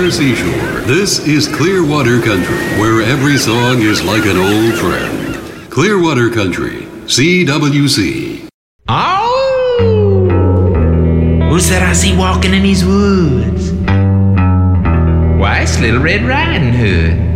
Clear seashore. This is Clearwater Country, where every song is like an old friend. Clearwater Country, CWC. Oh! Who's that I see walking in these woods? Why, it's Little Red Riding Hood.